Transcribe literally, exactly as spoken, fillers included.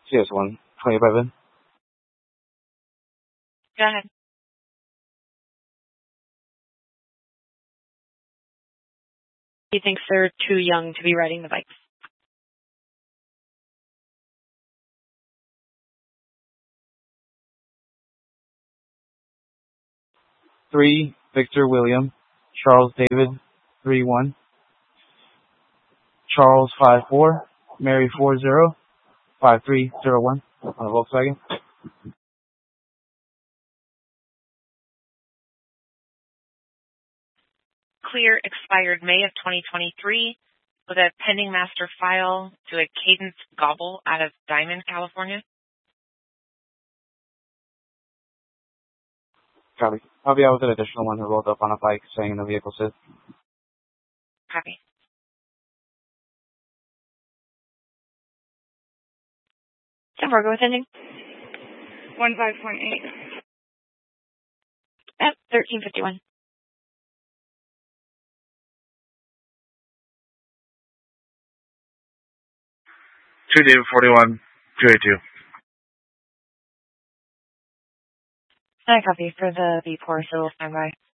C S one, twenty-five in. Go ahead. He thinks they're too young to be riding the bikes. Three, Victor William, Charles David, three one, Charles five four, Mary four zero, five three zero one on a Volkswagen. Clear expired May of twenty twenty-three with a pending master file to a Cadence Gobble out of Diamond, California. Copy. I'll be out with an additional one who rolled up on a bike saying the vehicle said. Copy. San Fargo with ending? one five point eight. At thirteen fifty-one. two David forty-one, two eighty-two. I copy for the V four, so we'll stand by.